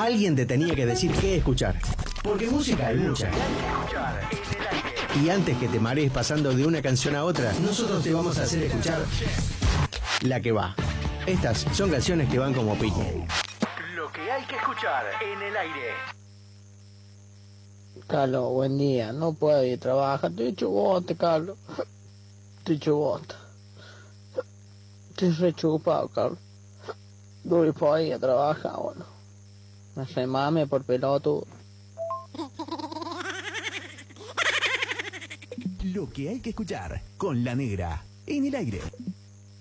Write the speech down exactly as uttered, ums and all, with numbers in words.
Alguien te tenía que decir qué escuchar. Porque música hay mucha. Y antes que te marees pasando de una canción a otra, nosotros te vamos a hacer escuchar la que va. Estas son canciones que van como pique. Lo que hay que escuchar en el aire. Carlos, buen día. No puedo ir a trabajar. Estoy hecho bote, Carlos. Estoy hecho bote. Estoy rechupado, Carlos. No voy a poder ir a trabajar, bueno. Me remame por pelotudo. Lo que hay que escuchar con La Negra en el aire.